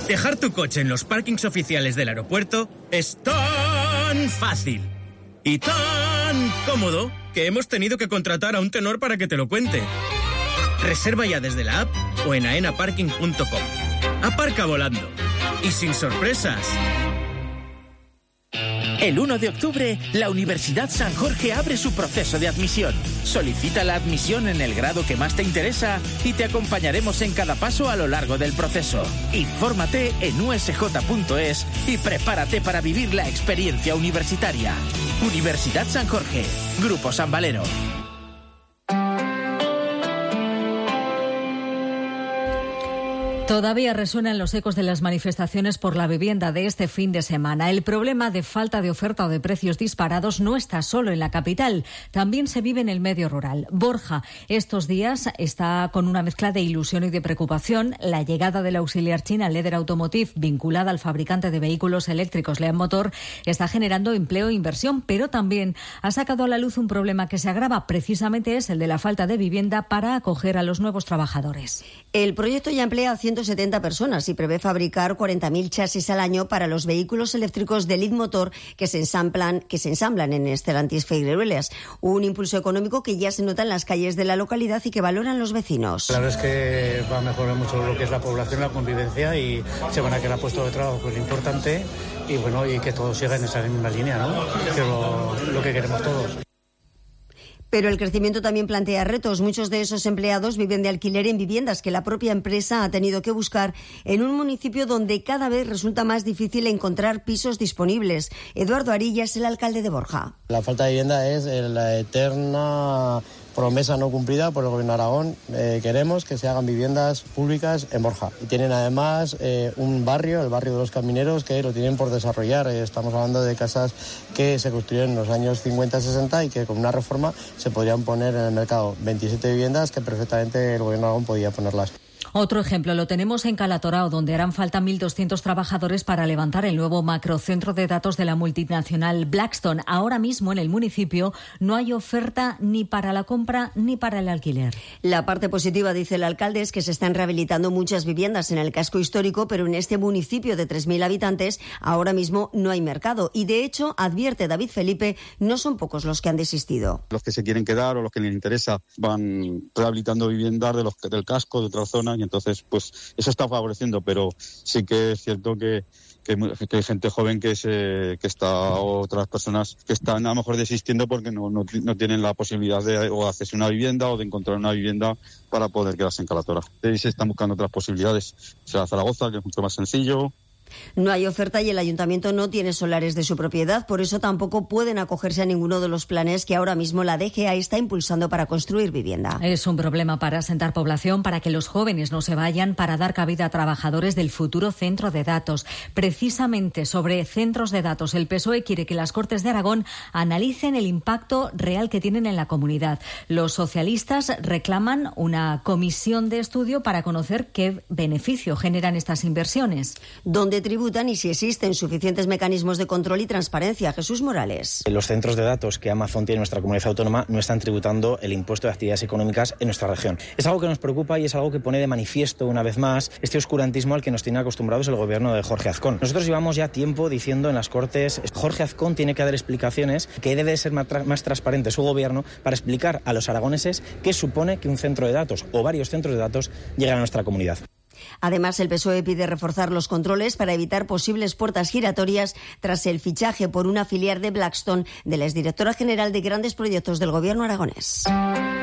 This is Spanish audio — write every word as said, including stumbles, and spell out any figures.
Dejar tu coche en los parkings oficiales del aeropuerto es tan fácil y tan cómodo que hemos tenido que contratar a un tenor para que te lo cuente. Reserva ya desde la app o en aena parking punto com. Aparca volando y sin sorpresas. El uno de octubre, la Universidad San Jorge abre su proceso de admisión. Solicita la admisión en el grado que más te interesa y te acompañaremos en cada paso a lo largo del proceso. Infórmate en u s j punto es y prepárate para vivir la experiencia universitaria. Universidad San Jorge, Grupo San Valero. Todavía resuenan los ecos de las manifestaciones por la vivienda de este fin de semana. El problema de falta de oferta o de precios disparados no está solo en la capital, también se vive en el medio rural. Borja, estos días está con una mezcla de ilusión y de preocupación. La llegada de la auxiliar china Leder Automotive, vinculada al fabricante de vehículos eléctricos Lean Motor, está generando empleo e inversión, pero también ha sacado a la luz un problema que se agrava. Precisamente es el de la falta de vivienda para acoger a los nuevos trabajadores. El proyecto ya emplea a ciento setenta personas y prevé fabricar cuarenta mil chasis al año para los vehículos eléctricos de Lean Motor que se ensamblan, que se ensamblan en Stellantis Figueruelas. Un impulso económico que ya se nota en las calles de la localidad y que valoran los vecinos. La verdad es que va a mejorar mucho lo que es la población, la convivencia, y se van a crear puestos de trabajo, que es lo importante, y bueno, y que todo siga en esa misma línea, ¿no? Que es lo, lo que queremos todos. Pero el crecimiento también plantea retos. Muchos de esos empleados viven de alquiler en viviendas que la propia empresa ha tenido que buscar en un municipio donde cada vez resulta más difícil encontrar pisos disponibles. Eduardo Arilla es el alcalde de Borja. La falta de vivienda es la eterna promesa no cumplida por el Gobierno de Aragón. Eh, queremos que se hagan viviendas públicas en Borja. Y tienen además eh, un barrio, el barrio de los Camineros, que lo tienen por desarrollar. Eh, estamos hablando de casas que se construyeron en los años cincuenta sesenta y que con una reforma se podrían poner en el mercado. veintisiete viviendas que perfectamente el Gobierno de Aragón podía ponerlas. Otro ejemplo lo tenemos en Calatorao, donde harán falta mil doscientos trabajadores para levantar el nuevo macrocentro de datos de la multinacional Blackstone. Ahora mismo en el municipio no hay oferta ni para la compra ni para el alquiler. La parte positiva, dice el alcalde, es que se están rehabilitando muchas viviendas en el casco histórico, pero en este municipio de tres mil habitantes ahora mismo no hay mercado. Y de hecho, advierte David Felipe, no son pocos los que han desistido. Los que se quieren quedar o los que les interesa van rehabilitando viviendas de los, del casco, de otras zonas, y entonces pues eso está favoreciendo, pero sí que es cierto que, que, que hay gente joven que se que está, o otras personas que están a lo mejor desistiendo porque no, no, no tienen la posibilidad de o hacerse una vivienda o de encontrar una vivienda para poder quedarse en Calatorao. Y se están buscando otras posibilidades, o sea, Zaragoza, que es mucho más sencillo. No hay oferta y el ayuntamiento no tiene solares de su propiedad, por eso tampoco pueden acogerse a ninguno de los planes que ahora mismo la D G A está impulsando para construir vivienda. Es un problema para asentar población, para que los jóvenes no se vayan, para dar cabida a trabajadores del futuro centro de datos. Precisamente sobre centros de datos, el P S O E quiere que las Cortes de Aragón analicen el impacto real que tienen en la comunidad. Los socialistas reclaman una comisión de estudio para conocer qué beneficio generan estas inversiones. ¿Dónde tributan y si existen suficientes mecanismos de control y transparencia? Jesús Morales. Los centros de datos que Amazon tiene en nuestra comunidad autónoma no están tributando el impuesto de actividades económicas en nuestra región. Es algo que nos preocupa y es algo que pone de manifiesto una vez más este oscurantismo al que nos tiene acostumbrados el gobierno de Jorge Azcón. Nosotros llevamos ya tiempo diciendo en las Cortes, Jorge Azcón tiene que dar explicaciones, que debe ser más, tra- más transparente su gobierno para explicar a los aragoneses qué supone que un centro de datos o varios centros de datos lleguen a nuestra comunidad. Además, el P S O E pide reforzar los controles para evitar posibles puertas giratorias tras el fichaje por una filial de Blackstone de la exdirectora general de grandes proyectos del gobierno aragonés.